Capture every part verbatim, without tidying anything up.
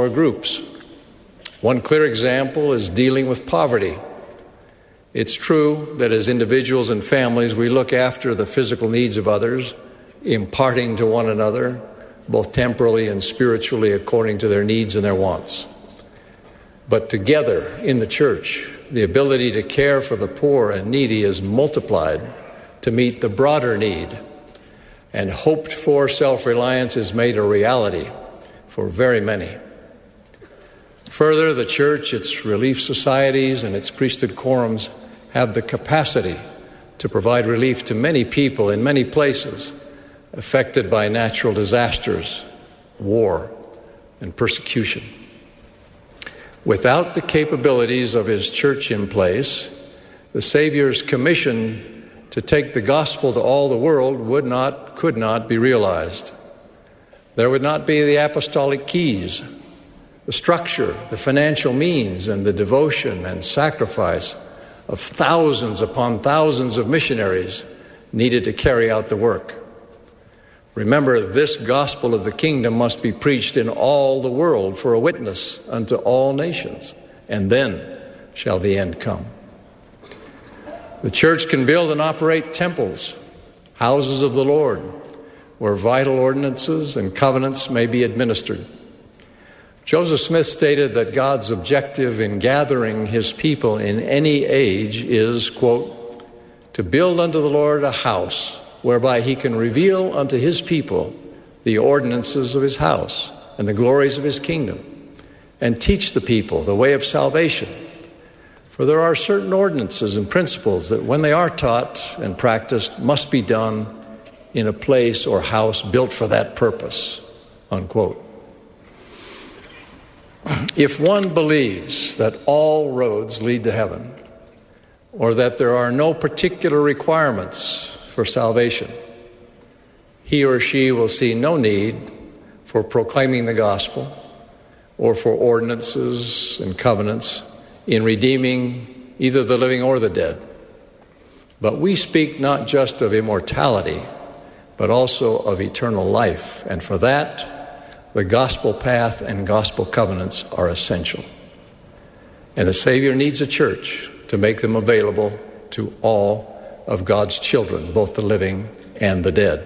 or groups. One clear example is dealing with poverty. It's true that as individuals and families, we look after the physical needs of others, imparting to one another, both temporally and spiritually, according to their needs and their wants. But together in the church, the ability to care for the poor and needy is multiplied to meet the broader need, and hoped-for self-reliance is made a reality for very many. Further, the church, its relief societies, and its priesthood quorums have the capacity to provide relief to many people in many places affected by natural disasters, war, and persecution. Without the capabilities of his church in place, the Savior's commission to take the gospel to all the world would not, could not be realized. There would not be the apostolic keys, the structure, the financial means, and the devotion and sacrifice of thousands upon thousands of missionaries needed to carry out the work. Remember, this gospel of the kingdom must be preached in all the world for a witness unto all nations, and then shall the end come. The church can build and operate temples, houses of the Lord, where vital ordinances and covenants may be administered. Joseph Smith stated that God's objective in gathering his people in any age is, quote, to build unto the Lord a house whereby he can reveal unto his people the ordinances of his house and the glories of his kingdom, and teach the people the way of salvation. For there are certain ordinances and principles that, when they are taught and practiced, must be done in a place or house built for that purpose, unquote. If one believes that all roads lead to heaven, or that there are no particular requirements for salvation, he or she will see no need for proclaiming the gospel or for ordinances and covenants in redeeming either the living or the dead. But we speak not just of immortality, but also of eternal life, and for that, the gospel path and gospel covenants are essential. And the Savior needs a church to make them available to all of God's children, both the living and the dead.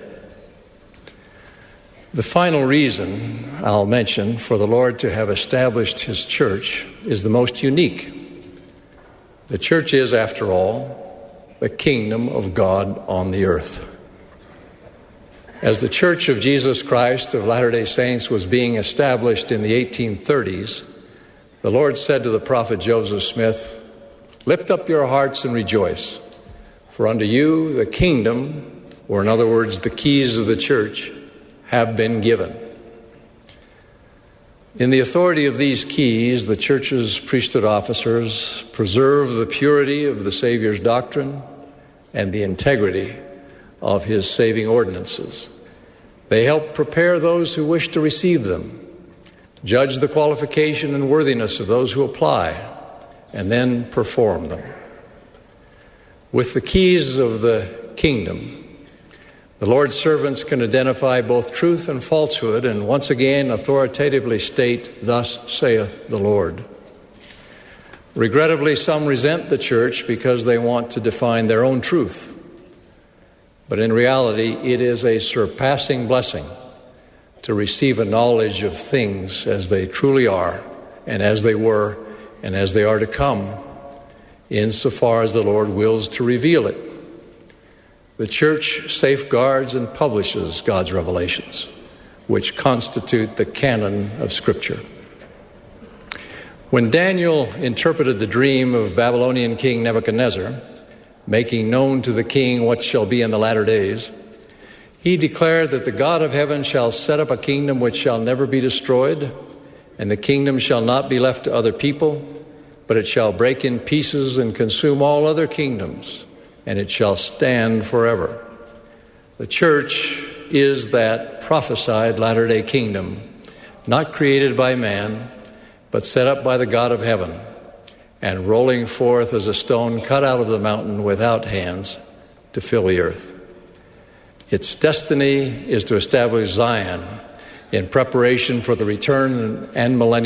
The final reason I'll mention for the Lord to have established his church is the most unique. The church is, after all, the kingdom of God on the earth. As the Church of Jesus Christ of Latter-day Saints was being established in the eighteen thirties, the Lord said to the prophet Joseph Smith, "Lift up your hearts and rejoice, for unto you the kingdom," or in other words, the keys of the church, "have been given." In the authority of these keys, the church's priesthood officers preserve the purity of the Savior's doctrine and the integrity of his saving ordinances. They help prepare those who wish to receive them, judge the qualification and worthiness of those who apply, and then perform them. With the keys of the kingdom, the Lord's servants can identify both truth and falsehood and once again authoritatively state, "Thus saith the Lord." Regrettably, some resent the church because they want to define their own truth. But in reality, it is a surpassing blessing to receive a knowledge of things as they truly are, and as they were, and as they are to come, insofar as the Lord wills to reveal it. The church safeguards and publishes God's revelations, which constitute the canon of Scripture. When Daniel interpreted the dream of Babylonian King Nebuchadnezzar, making known to the king what shall be in the latter days, he declared that the God of heaven shall set up a kingdom which shall never be destroyed, and the kingdom shall not be left to other people, but it shall break in pieces and consume all other kingdoms, and it shall stand forever. The church is that prophesied latter-day kingdom, not created by man, but set up by the God of heaven, and rolling forth as a stone cut out of the mountain without hands to fill the earth. Its destiny is to establish Zion in preparation for the return and millennium